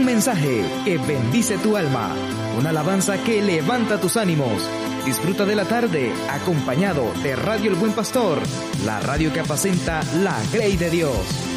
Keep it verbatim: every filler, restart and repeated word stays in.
Un mensaje que bendice tu alma, una alabanza que levanta tus ánimos. Disfruta de la tarde acompañado de Radio El Buen Pastor, la radio que apacenta la grey de Dios.